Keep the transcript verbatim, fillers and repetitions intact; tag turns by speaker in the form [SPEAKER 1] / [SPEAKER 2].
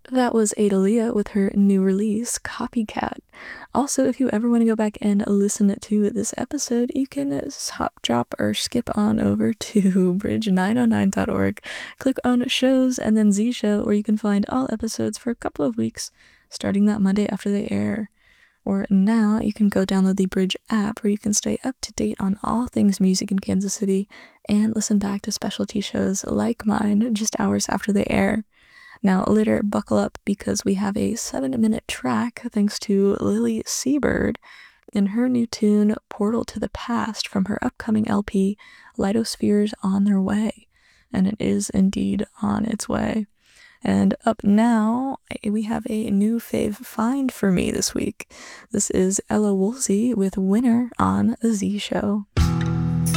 [SPEAKER 1] That was Adalia with her new release, Copycat. Also, if you ever want to go back and listen to this episode, you can hop, drop, or skip on over to bridge nine oh nine dot org, click on shows, and then Z Show, where you can find all episodes for a couple of weeks, starting that Monday after they air. Or now, you can go download the Bridge app, where you can stay up to date on all things music in Kansas City, and listen back to specialty shows like mine just hours after they air. Now, later, buckle up because we have a seven-minute track thanks to Lily Seabird in her new tune, Portal to the Past, from her upcoming L P, Lithospheres on Their Way. And it is indeed on its way. And up now, we have a new fave find for me this week. This is Ella Woolsey with Winner on The Z Show.